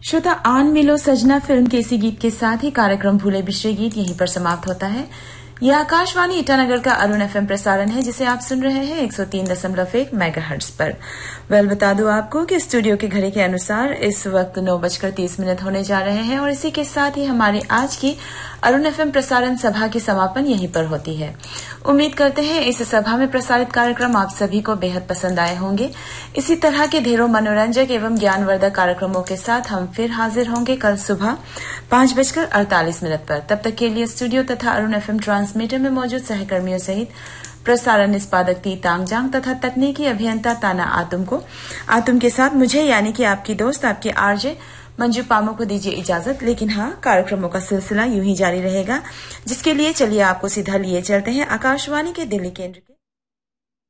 श्रोता, आन मिलो सजना फिल्म के इसी गीत के साथ ही कार्यक्रम भूले बिछड़े गीत यहीं पर समाप्त होता है। यह आकाशवाणी ईटानगर का अरुण एफएम प्रसारण है, जिसे आप सुन रहे हैं 103.1 मेगाहर्ट्ज पर। बता दूं आपको कि स्टूडियो के घड़ी के अनुसार इस वक्त 9:30 होने जा रहे हैं और इसी के साथ ही हमारी आज की अरुण एफएम प्रसारण सभा की समापन यहीं पर होती है। उम्मीद करते हैं इस सभा में प्रसारित कार्यक्रम आप सभी को बेहद पसंद आए होंगे। इसी तरह के ढेरों मनोरंजक एवं ज्ञानवर्धक कार्यक्रमों के साथ हम फिर हाजिर होंगे कल सुबह 5:48 पर। तब तक के लिए स्टूडियो तथा अरुण एफएम ट्रांसमीटर में मौजूद सहकर्मियों सहित प्रसारण निष्पादक टी तांगजांग तथा तकनीकी अभियंता ताना आतुम के साथ मुझे यानी कि आपकी दोस्त आपकी आरजे मंजू पामो को दीजिए इजाजत। लेकिन हाँ, कार्यक्रमों का सिलसिला यूं ही जारी रहेगा, जिसके लिए चलिए आपको सीधा लिए चलते हैं आकाशवाणी के दिल्ली केंद्र के